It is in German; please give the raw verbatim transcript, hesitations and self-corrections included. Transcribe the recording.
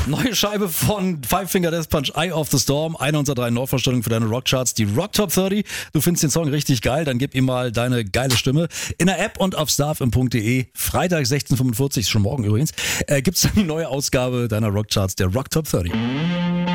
Neue Scheibe von Five Finger Death Punch, Eye of the Storm. Eine unserer drei Neuvorstellungen für deine Rockcharts, die Rock Top dreißig. Du findest den Song richtig geil, dann gib ihm mal deine geile Stimme. In der App und auf starfm punkt de. Freitag sechzehn Uhr fünfundvierzig, schon morgen übrigens, äh, gibt's eine neue Ausgabe deiner Rockcharts, der Rock Top dreißig.